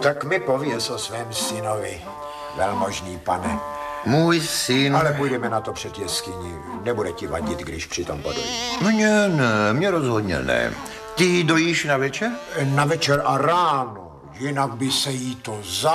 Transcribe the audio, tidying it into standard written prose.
Tak mi pověz o svém synovi, velmožný pane. Můj syn... Ale půjdeme na to před jeskyní. Nebude ti vadit, když přitom podojí. Ne, mě rozhodně ne. Ty dojíš na večer? Na večer a ráno, jinak by se jí to